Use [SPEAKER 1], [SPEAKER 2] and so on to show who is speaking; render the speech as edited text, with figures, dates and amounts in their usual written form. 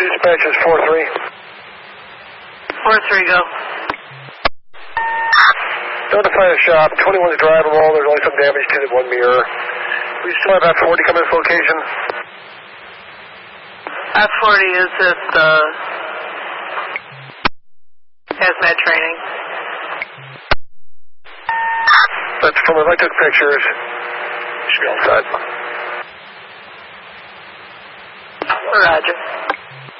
[SPEAKER 1] Dispatch is 4-3.
[SPEAKER 2] 4-3, go.
[SPEAKER 1] Notify the shop. 21's drivable. There's only some damage to the one mirror. We still have F40 coming to this location.
[SPEAKER 2] F40 is at the hazmat training.
[SPEAKER 1] But from if I took pictures, should be all set.
[SPEAKER 2] Roger.